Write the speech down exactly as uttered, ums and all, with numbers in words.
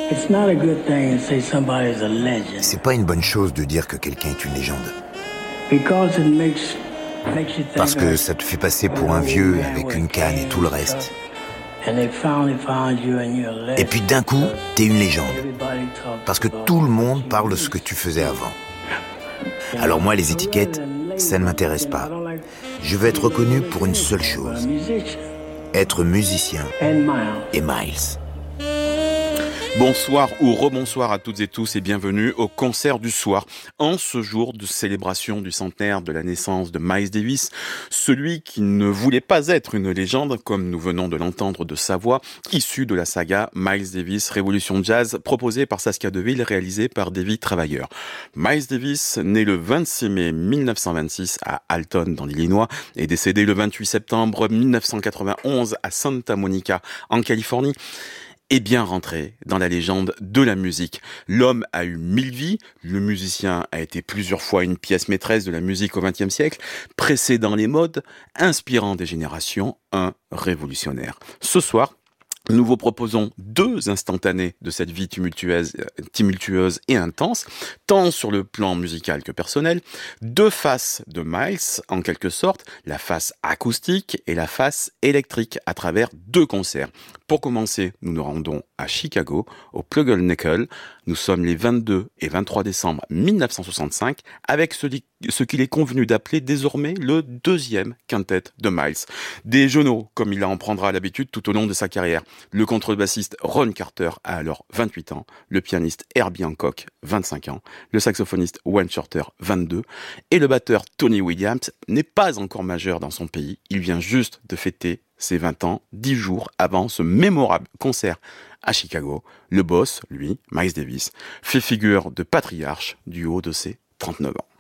C'est pas une bonne chose de dire que quelqu'un est une légende. Parce que ça te fait passer pour un vieux avec une canne et tout le reste. Et puis d'un coup, t'es une légende. Parce que tout le monde parle de ce que tu faisais avant. Alors moi, les étiquettes, ça ne m'intéresse pas. Je veux être reconnu pour une seule chose. Être musicien et Miles. Bonsoir ou rebonsoir à toutes et tous et bienvenue au concert du soir. En ce jour de célébration du centenaire de la naissance de Miles Davis, celui qui ne voulait pas être une légende, comme nous venons de l'entendre de sa voix, issue de la saga Miles Davis Révolution Jazz, proposée par Saskia Deville, réalisée par David Travailleur. Miles Davis, né le vingt-six mai mille neuf cent vingt-six à Alton dans l'Illinois, et décédé le vingt-huit septembre mille neuf cent quatre-vingt-onze à Santa Monica en Californie, est bien rentré dans la légende de la musique. L'homme a eu mille vies, le musicien a été plusieurs fois une pièce maîtresse de la musique au vingtième siècle, précédant les modes, inspirant des générations, un révolutionnaire. Ce soir, nous vous proposons deux instantanés de cette vie tumultueuse, tumultueuse et intense, tant sur le plan musical que personnel, deux faces de Miles, en quelque sorte, la face acoustique et la face électrique, à travers deux concerts. Pour commencer, nous nous rendons à Chicago, au Pluggle Nickel. Nous sommes les vingt-deux et vingt-trois décembre mille neuf cent soixante-cinq, avec ce, ce qu'il est convenu d'appeler désormais le deuxième quintet de Miles. Des genoux, comme il en prendra l'habitude tout au long de sa carrière. Le contrebassiste Ron Carter a alors vingt-huit ans, le pianiste Herbie Hancock, vingt-cinq ans, le saxophoniste Wayne Shorter, vingt-deux, et le batteur Tony Williams n'est pas encore majeur dans son pays, il vient juste de fêter ses vingt ans, dix jours avant ce mémorable concert à Chicago. Le boss, lui, Miles Davis, fait figure de patriarche du haut de ses trente-neuf ans.